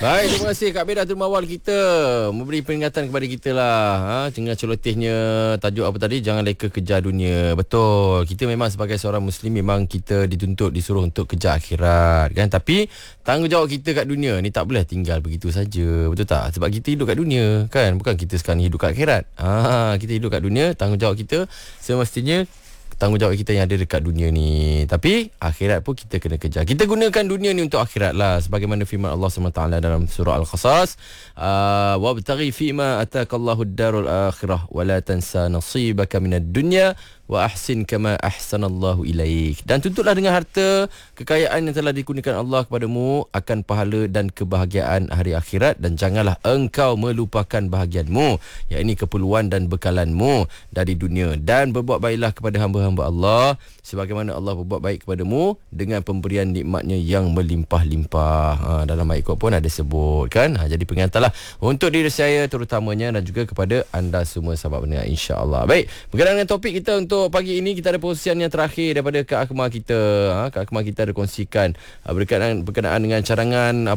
Baik, terima kasih Kak Beda Termawal kita memberi peringatan kepada kita lah. Dengan celotehnya tajuk apa tadi, jangan leka kejar dunia. Betul, kita memang sebagai seorang Muslim memang kita dituntut, disuruh untuk kejar akhirat kan. Tapi tanggungjawab kita kat dunia ni tak boleh tinggal begitu saja. Betul tak? Sebab kita hidup kat dunia kan, bukan kita sekarang hidup kat akhirat. Kita hidup kat dunia, tanggungjawab kita semestinya tanggungjawab kita yang ada dekat dunia ni. Tapi akhirat pun kita kena kejar. Kita gunakan dunia ni untuk akhirat lah, sebagaimana firman Allah SWT dalam surah Al-Qasas, wabtaghi fima atakallahu ad-darul akhirah wa la tansa nasibaka minad dunya wa ahsin kama ahsanallahu ilaik. Dan tuntutlah dengan harta kekayaan yang telah dikurniakan Allah kepadamu akan pahala dan kebahagiaan hari akhirat, dan janganlah engkau melupakan bahagianmu, yakni keperluan dan bekalanmu dari dunia, dan berbuat baiklah kepada hamba-hamba Allah sebagaimana Allah berbuat baik kepadamu dengan pemberian nikmatnya yang melimpah-limpah. Dalam ayat Quran pun ada sebut kan. Jadi pengantarlah untuk diri saya terutamanya, dan juga kepada anda semua sahabat pendengar, insya-Allah. Baik, berkenaan dengan topik kita untuk pagi ini, kita ada perkongsian yang terakhir daripada Kak Akmal kita. Kak Akmal kita ada kongsikan berkenaan dengan cadangan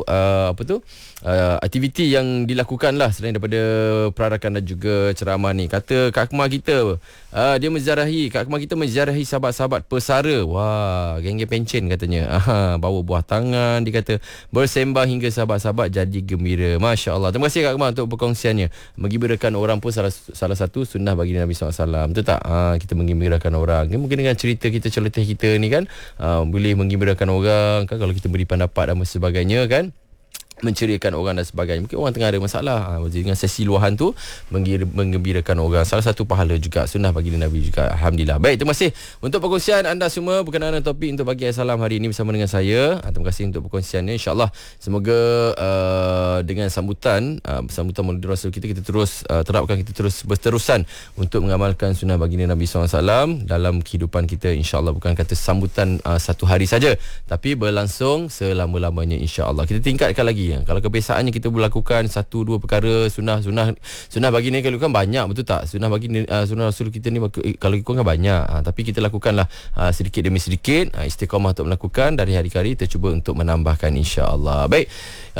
aktiviti yang dilakukan lah selain daripada perarakan dan juga ceramah ni. Kata Kak Akmal kita, dia Kak Akmal kita menziarahi sahabat-sahabat pesara. Wah, geng-geng pencen katanya. Bawa buah tangan, dia kata bersembah hingga sahabat-sahabat jadi gembira. Masya Allah. Terima kasih Kak Akmal untuk perkongsiannya. Menggembirakan orang pun salah satu sunnah bagi Nabi SAW. Betul tak? Kita menggembirakan orang. Mungkin dengan cerita kita, celoteh kita ni kan, boleh menggembirakan orang kan, kalau kita beri pendapat dan sebagainya kan, menceriakan orang dan sebagainya. Mungkin orang tengah ada masalah, dengan sesi luahan tu menggembirakan orang, salah satu pahala juga, sunnah bagi Nabi juga. Alhamdulillah. Baik, terima kasih untuk perkongsian anda semua berkenaan dengan topik untuk pagi salam hari ini bersama dengan saya. Terima kasih untuk perkongsiannya. InsyaAllah semoga dengan sambutan Maulid Rasul kita terus terapkan, kita terus berterusan untuk mengamalkan sunnah baginda Nabi SAW dalam kehidupan kita, insyaAllah. Bukan kata sambutan satu hari saja, tapi berlangsung selama-lamanya, insyaAllah. Kita tingkatkan lagi. Kalau kebiasaannya kita melakukan satu dua perkara sunnah baginda kalau kan banyak, betul tak? Sunnah baginda, sunnah Rasul kita ni kalau ikut kan banyak, tapi kita lakukanlah sedikit demi sedikit, istiqamah untuk melakukan dari hari ke hari, kita cuba untuk menambahkan, insya-Allah. Baik,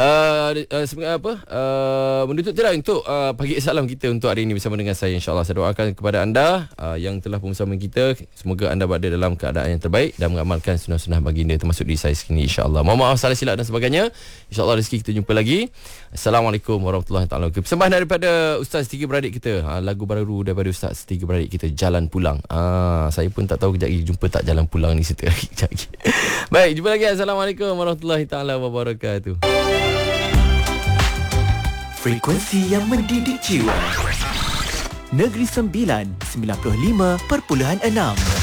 menutup tirai untuk pagi salam kita untuk hari ini bersama dengan saya, insya-Allah. Saya doakan kepada anda yang telah pun bersama kita, semoga anda berada dalam keadaan yang terbaik dan mengamalkan sunnah-sunnah baginda, termasuk diri saya sendiri, insya-Allah. Mohon maaf salah silap dan sebagainya. InsyaAllah rezeki kita jumpa lagi. Assalamualaikum warahmatullahi wabarakatuh. Persembahan daripada Ustaz Tiga Beradik kita, lagu baru daripada Ustaz Tiga Beradik kita, Jalan Pulang. Saya pun tak tahu kejap lagi jumpa tak jalan pulang ni kejap lagi. Baik, jumpa lagi. Assalamualaikum warahmatullahi wabarakatuh. Frekuensi yang mendidik jiwa. Negeri Sembilan 95.6.